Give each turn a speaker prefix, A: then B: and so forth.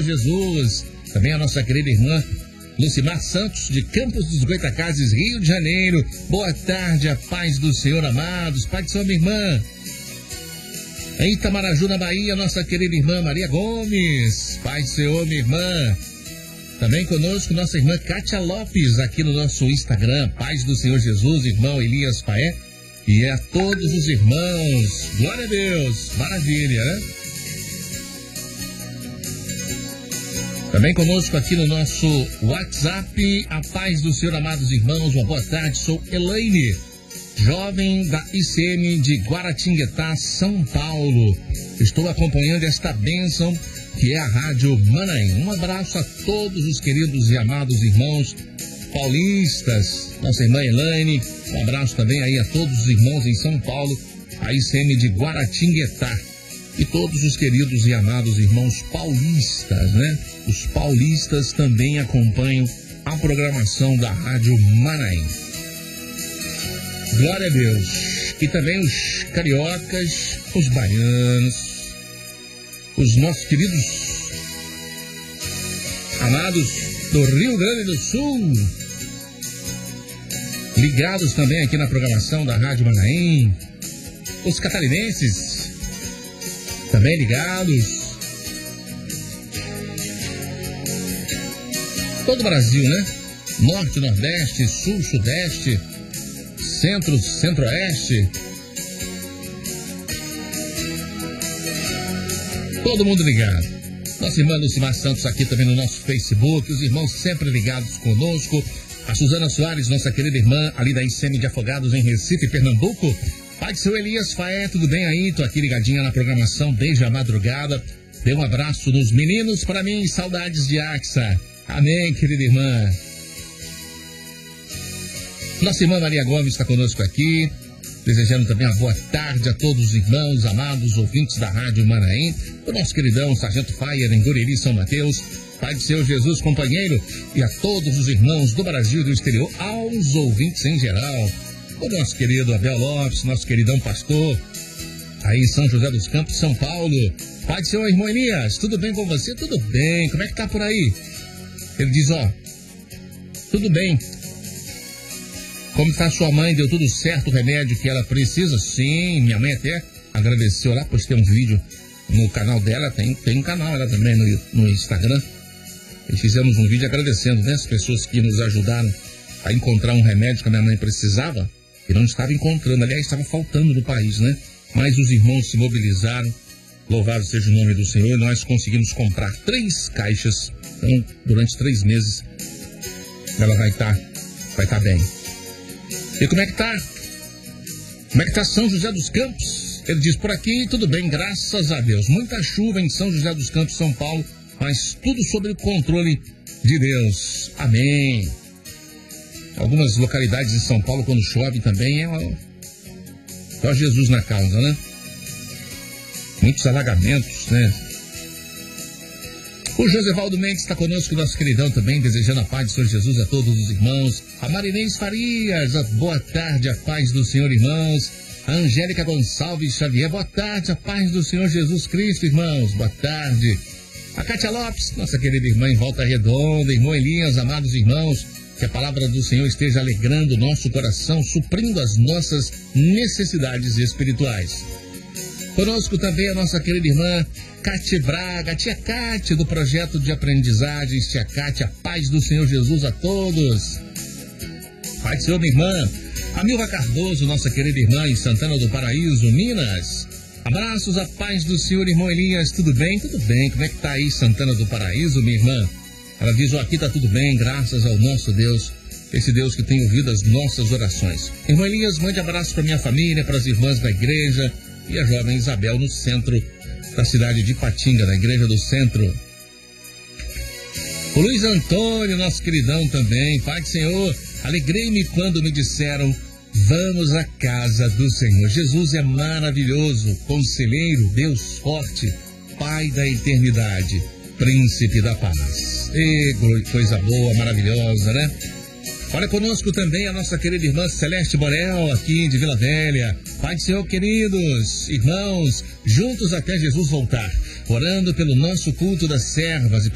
A: Jesus. Também a nossa querida irmã Lucimar Santos, de Campos dos Goitacazes, Rio de Janeiro. Boa tarde, a paz do Senhor, amados. Pai do Senhor, minha irmã. Em Itamaraju, na Bahia, nossa querida irmã Maria Gomes. Pai do Senhor, minha irmã. Também conosco nossa irmã Kátia Lopes, aqui no nosso Instagram. Paz do Senhor Jesus, irmão Elias Paé. E a todos os irmãos. Glória a Deus. Maravilha, né? Também conosco aqui no nosso WhatsApp, a paz do Senhor, amados irmãos, uma boa tarde, sou Elaine, jovem da ICM de Guaratinguetá, São Paulo. Estou acompanhando esta bênção que é a Rádio Manaim. Um abraço a todos os queridos e amados irmãos paulistas, nossa irmã Elaine, um abraço também aí a todos os irmãos em São Paulo, a ICM de Guaratinguetá. E todos os queridos e amados irmãos paulistas, né? Os paulistas também acompanham a programação da Rádio Manaim. Glória a Deus. E também os cariocas, os baianos, os nossos queridos amados do Rio Grande do Sul, ligados também aqui na programação da Rádio Manaim, os catarinenses, também ligados. Todo o Brasil, né? Norte, Nordeste, Sul, Sudeste, Centro, Centro-Oeste. Todo mundo ligado. Nossa irmã Lucimar Santos aqui também no nosso Facebook. Os irmãos sempre ligados conosco. A Suzana Soares, nossa querida irmã, ali da ICM de Afogados em Recife, Pernambuco. Pai do seu Elias Faé, tudo bem aí? Tô aqui ligadinha na programação desde a madrugada. Dê um abraço nos meninos para mim, saudades de Axa. Amém, querida irmã. Nossa irmã Maria Gomes está conosco aqui, desejando também uma boa tarde a todos os irmãos, amados ouvintes da Rádio Manaim. O nosso queridão Sargento Fire em Guriri, São Mateus. Pai do Senhor Jesus, companheiro, e a todos os irmãos do Brasil e do exterior, aos ouvintes em geral. O nosso querido Abel Lopes, nosso queridão pastor, aí em São José dos Campos, São Paulo. Pai do Senhor, irmão Elias, tudo bem com você? Tudo bem, como é que tá por aí? Ele diz, tudo bem. Como está sua mãe? Deu tudo certo o remédio que ela precisa? Sim, minha mãe até agradeceu lá, postei um vídeo no canal dela, tem um canal ela também no Instagram. E fizemos um vídeo agradecendo, né, as pessoas que nos ajudaram a encontrar um remédio que a minha mãe precisava e não estava encontrando, aliás, estava faltando no país, né? Mas os irmãos se mobilizaram, louvado seja o nome do Senhor, e nós conseguimos comprar 3 caixas, então, durante 3 meses, ela vai estar bem. E como é que tá? Como é que tá São José dos Campos? Ele diz, por aqui, tudo bem, graças a Deus. Muita chuva em São José dos Campos, São Paulo, mas tudo sob o controle de Deus. Amém. Algumas localidades de São Paulo, quando chove também, só Jesus na causa, né? Muitos alagamentos, né? O Josevaldo Mendes está conosco, nosso queridão também, desejando a paz do Senhor Jesus a todos os irmãos. A Marinês Farias, boa tarde, a paz do Senhor, irmãos. A Angélica Gonçalves Xavier, boa tarde, a paz do Senhor Jesus Cristo, irmãos. Boa tarde. A Kátia Lopes, nossa querida irmã em Volta Redonda, irmão Elias, amados irmãos. Que a palavra do Senhor esteja alegrando o nosso coração, suprindo as nossas necessidades espirituais. Conosco também a nossa querida irmã Cátia Braga, tia Cátia, do projeto de aprendizagens. Tia Cátia, a paz do Senhor Jesus a todos. Pai do Senhor, minha irmã. A Milva Cardoso, nossa querida irmã em Santana do Paraíso, Minas. Abraços, a paz do Senhor, irmão Elias. Tudo bem? Tudo bem. Como é que tá aí Santana do Paraíso, minha irmã? Ela diz, aqui tá tudo bem, graças ao nosso Deus, esse Deus que tem ouvido as nossas orações. Irmão Elias, mande abraço para minha família, para as irmãs da igreja e a jovem Isabel no centro da cidade de Ipatinga, na igreja do centro. O Luiz Antônio, nosso queridão também, Pai do Senhor, alegrei-me quando me disseram, vamos à casa do Senhor. Jesus é maravilhoso, conselheiro, Deus forte, Pai da eternidade, Príncipe da paz. E coisa boa, maravilhosa, né? Olha conosco também a nossa querida irmã Celeste Borel, aqui de Vila Velha. Pai do Senhor, queridos irmãos, juntos até Jesus voltar, orando pelo nosso culto das servas e